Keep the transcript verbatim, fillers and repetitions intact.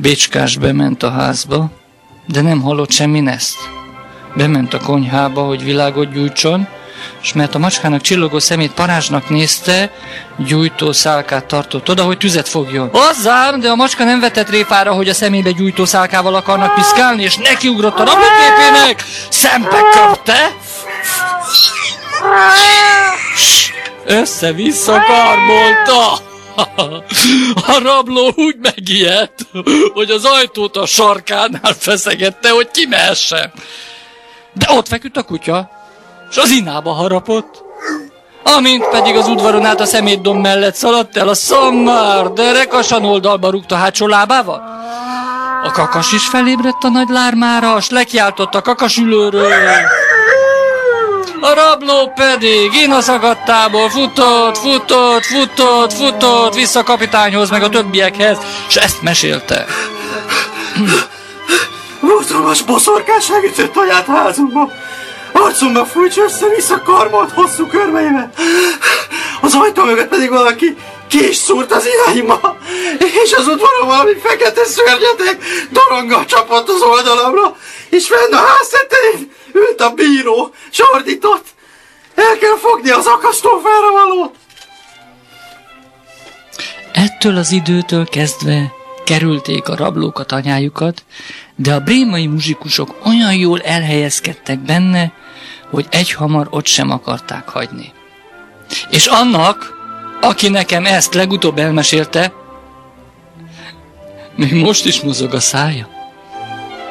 Bécskás bement a házba, de nem hallott semmin ezt. Bement a konyhába, hogy világot gyújtson, és mert a macskának csillogó szemét parázsnak nézte, gyújtó szálkát tartott oda, hogy tüzet fogjon. Hozzám, de a macska nem vetett réfára, hogy a szemébe gyújtó szálkával akarnak piszkálni, és nekiugrott a rablóképének, szembe köpte, össze-vissza karmolta. A rabló úgy megijedt, hogy az ajtót a sarkánál feszegette, hogy kimehessen. De ott feküdt a kutya, és az inába harapott. Amint pedig az udvaron át a szemétdomb mellett szaladt el, a szammár derekasan oldalba rúgta hátsó lábával. A kakas is felébredt a nagy lármára, s lekiáltott a kakasülőről. A rabló pedig inaszakadtából futott, futott, futott, futott vissza a kapitányhoz, meg a többiekhez, s ezt mesélte. Borzalmas boszorkás megütött aját házunkba. Arcomba fújts össze-vissza karmolt hosszú körmeivel. Az ajtó mögött pedig valaki ki is szúrt az irányba, és az udvaron valami fekete szörnyetek doronggal csapott az oldalamra, és fenn a ház tetején ült a bíró, s ordított. El kell fogni az akasztófára valót. Ettől az időtől kezdve kerülték a rablókat anyájukat, de a brémai muzsikusok olyan jól elhelyezkedtek benne, hogy egyhamar ott sem akarták hagyni. És annak, aki nekem ezt legutóbb elmesélte, még most is mozog a szája.